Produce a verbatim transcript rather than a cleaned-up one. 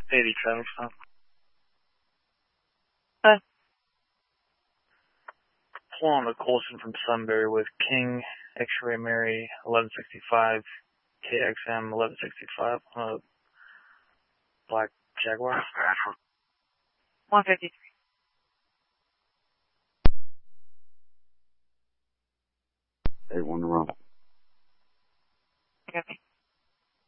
eighty traffic stop. Huh? Pulling on to Colson from Sunbury with King, X-Ray Mary, eleven sixty-five, K X M, eleven sixty-five, on a black Jaguar. one fifty-three. Eight one to run.